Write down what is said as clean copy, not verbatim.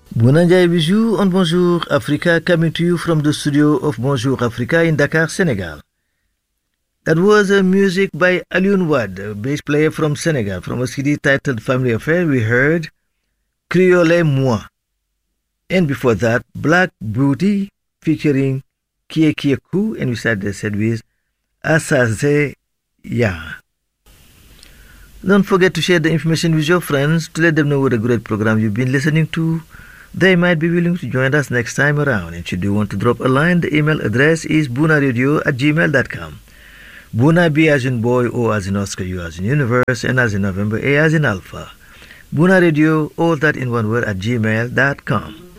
Bounanjay Bijou on Bonjour Africa, coming to you from the studio of Bonjour Africa in Dakar, Senegal. That was music by Alioune Wade, a bass player from Senegal. From a CD titled Family Affair, we heard Criolé Moi. And before that, Black Beauty featuring Kie Kieku, and we started the set with Asaze Ya. Don't forget to share the information with your friends to let them know what a great program you've been listening to. They might be willing to join us next time around. And should you want to drop a line, the email address is bunaradio@gmail.com. Buna, B as in boy, O as in Oscar, U as in universe, N as in November, A as in alpha. Buna Radio, all that in one word, @gmail.com.